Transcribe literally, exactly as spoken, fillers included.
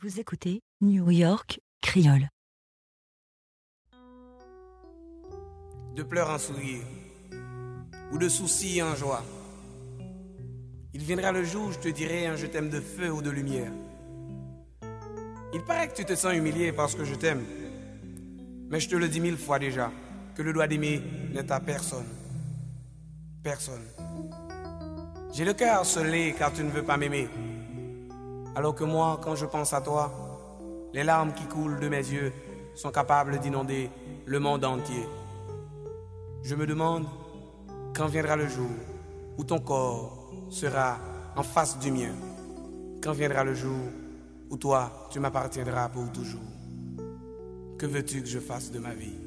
Vous écoutez New York Creole. De pleurs en sourire, ou de soucis en joie. Il viendra le jour où je te dirai un je t'aime de feu ou de lumière. Il paraît que tu te sens humilié parce que je t'aime. Mais je te le dis mille fois déjà, que le droit d'aimer n'est à personne. Personne. J'ai le cœur scellé car tu ne veux pas m'aimer. Alors que moi, quand je pense à toi, les larmes qui coulent de mes yeux sont capables d'inonder le monde entier. Je me demande quand viendra le jour où ton corps sera en face du mien. Quand viendra le jour où toi, tu m'appartiendras pour toujours. Que veux-tu que je fasse de ma vie?